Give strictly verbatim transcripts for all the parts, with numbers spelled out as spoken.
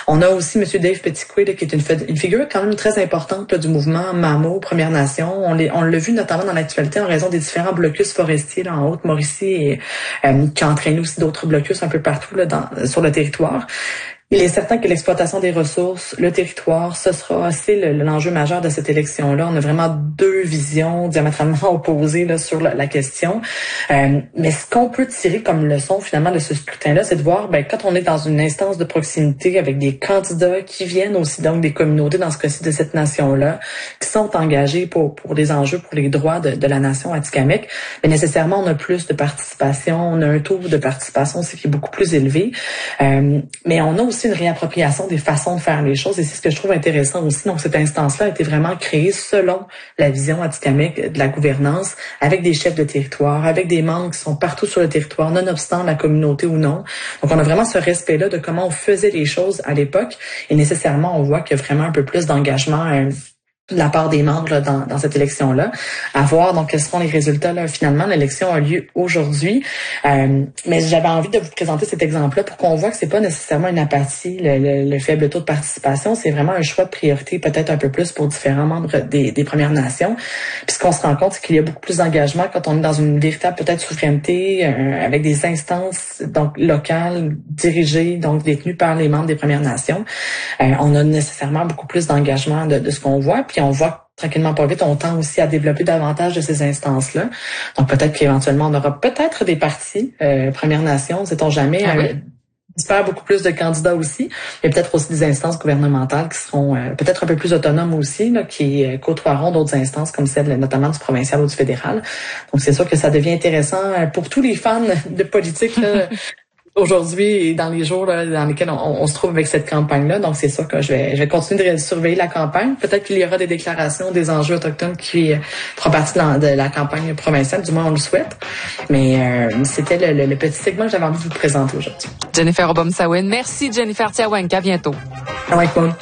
On a aussi M. Dave Petitquay, là, qui est une, une figure quand même très importante là, du mouvement Mamo, Première Nation. On, les, on l'a vu notamment dans l'actualité en raison des différents blocus forestiers là, en Haute-Mauricie et euh, qui entraînent aussi d'autres blocus un peu partout là, dans, sur le territoire. Il est certain que l'exploitation des ressources, le territoire, ce sera aussi le, l'enjeu majeur de cette élection-là. On a vraiment deux visions diamétralement opposées là, sur la, la question. Euh, mais ce qu'on peut tirer comme leçon finalement de ce scrutin-là, c'est de voir ben, quand on est dans une instance de proximité avec des candidats qui viennent aussi donc des communautés, dans ce cas-ci de cette nation-là, qui sont engagés pour, pour les enjeux, pour les droits de, de la nation Atikamekw, mais nécessairement on a plus de participation, on a un taux de participation aussi qui est beaucoup plus élevé. Euh, mais on a aussi une réappropriation des façons de faire les choses et c'est ce que je trouve intéressant aussi. Donc, cette instance-là a été vraiment créée selon la vision Atikamekw de la gouvernance, avec des chefs de territoire, avec des membres qui sont partout sur le territoire, nonobstant la communauté ou non. Donc, on a vraiment ce respect-là de comment on faisait les choses à l'époque et nécessairement, on voit qu'il y a vraiment un peu plus d'engagement euh, de la part des membres là, dans, dans cette élection-là. À voir donc quels seront les résultats. Là. Finalement, l'élection a lieu aujourd'hui. Euh, mais j'avais envie de vous présenter cet exemple-là pour qu'on voit que c'est pas nécessairement une apathie, le, le, le faible taux de participation. C'est vraiment un choix de priorité, peut-être un peu plus pour différents membres des, des Premières Nations. Puis ce qu'on se rend compte, c'est qu'il y a beaucoup plus d'engagement quand on est dans une véritable peut-être souveraineté, euh, avec des instances donc locales, dirigées, donc détenues par les membres des Premières Nations. Euh, on a nécessairement beaucoup plus d'engagement de, de ce qu'on voit. Puis on voit tranquillement pas vite, on tend aussi à développer davantage de ces instances-là. Donc peut-être qu'éventuellement, on aura peut-être des partis, euh, Premières Nations, sait-on jamais, ah oui. euh, j'espère beaucoup plus de candidats aussi. Il y a peut-être aussi des instances gouvernementales qui seront euh, peut-être un peu plus autonomes aussi, là, qui euh, côtoieront d'autres instances comme celle notamment du provincial ou du fédéral. Donc c'est sûr que ça devient intéressant pour tous les fans de politique là, aujourd'hui et dans les jours là, dans lesquels on, on se trouve avec cette campagne-là. Donc, c'est sûr que je vais, je vais continuer de surveiller la campagne. Peut-être qu'il y aura des déclarations des enjeux autochtones qui euh, feront partie de la, de la campagne provinciale, du moins on le souhaite. Mais euh, c'était le, le, le petit segment que j'avais envie de vous présenter aujourd'hui. Jennifer Obomsawin. Merci Jennifer Tiawank. À bientôt. Ah ouais, cool.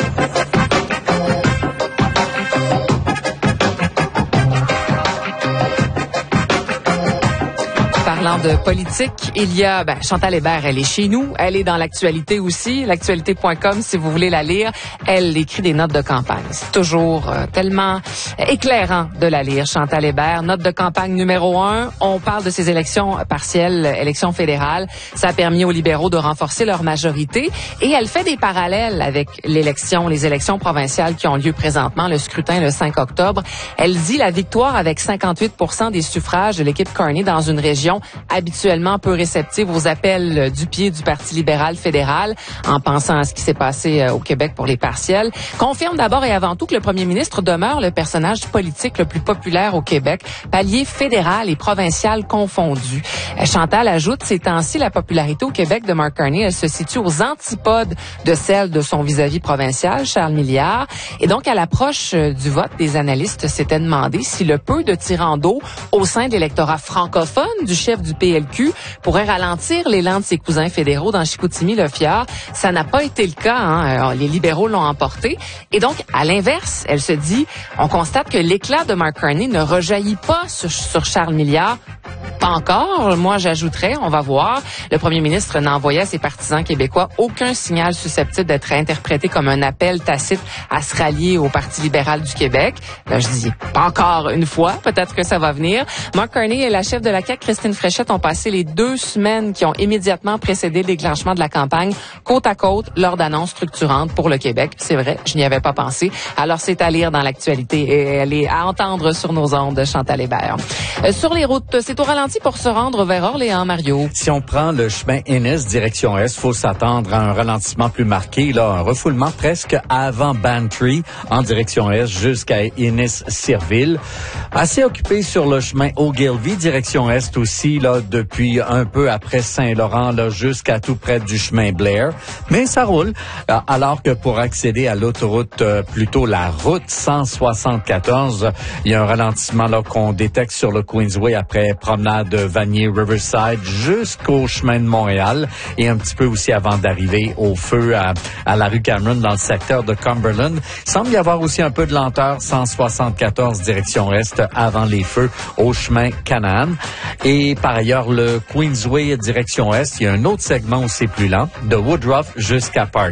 Parlant de politique, il y a ben, Chantal Hébert, elle est chez nous, elle est dans l'actualité aussi, l'actualité point com si vous voulez la lire. Elle écrit des notes de campagne. C'est toujours euh, tellement éclairant de la lire, Chantal Hébert. Note de campagne numéro un, on parle de ces élections partielles, élections fédérales. Ça a permis aux libéraux de renforcer leur majorité et elle fait des parallèles avec l'élection, les élections provinciales qui ont lieu présentement, le scrutin le cinq octobre. Elle dit la victoire avec cinquante-huit pour cent des suffrages de l'équipe Carney dans une région habituellement peu réceptive aux appels du pied du Parti libéral fédéral, en pensant à ce qui s'est passé au Québec pour les partiels, confirme d'abord et avant tout que le premier ministre demeure le personnage politique le plus populaire au Québec, palier fédéral et provincial confondus. Chantal ajoute, ces temps-ci, la popularité au Québec de Mark Carney, elle se situe aux antipodes de celle de son vis-à-vis provincial, Charles Milliard. Et donc, à l'approche du vote, des analystes s'étaient demandé si le peu de tirant d'eau au sein de l'électorat francophone du chef du P L Q pourrait ralentir l'élan de ses cousins fédéraux dans Chicoutimi-Le Fjord. Ça n'a pas été le cas. Hein. Les libéraux l'ont emporté. Et donc, à l'inverse, elle se dit, on constate que l'éclat de Mark Carney ne rejaillit pas sur, sur Charles Milliard. Pas encore. Moi, j'ajouterais, on va voir, le premier ministre n'a envoyé à ses partisans québécois aucun signal susceptible d'être interprété comme un appel tacite à se rallier au Parti libéral du Québec. Là, je dis pas encore une fois. Peut-être que ça va venir. Mark Carney et la chef de la C A Q, Christine Fréchette, ont passé les deux semaines qui ont immédiatement précédé le déclenchement de la campagne côte à côte lors d'annonces structurantes pour le Québec. C'est vrai, je n'y avais pas pensé. Alors, c'est à lire dans l'actualité et elle est à entendre sur nos ondes, Chantal Hébert. Euh, sur les routes, c'est au ralenti pour se rendre vers Orléans, Mario. Si on prend le chemin Ennis direction Est, faut s'attendre à un ralentissement plus marqué, là, un refoulement presque avant Bantry en direction Est jusqu'à Ennis-Cirville. Assez occupé sur le chemin Ogilvie direction Est aussi, là, depuis un peu après Saint-Laurent, là, jusqu'à tout près du chemin Blair. Mais ça roule, alors que pour accéder à l'autoroute, euh, plutôt la route cent soixante-quatorze, il y a un ralentissement là qu'on détecte sur le Queensway après promenade de Vanier Riverside jusqu'au chemin de Montréal et un petit peu aussi avant d'arriver au feu à, à la rue Cameron dans le secteur de Cumberland. Il semble y avoir aussi un peu de lenteur cent soixante-quatorze direction Est avant les feux au chemin Canaan. Et par ailleurs, le Queensway direction Est, il y a un autre segment aussi plus lent de Woodruff jusqu'à Park.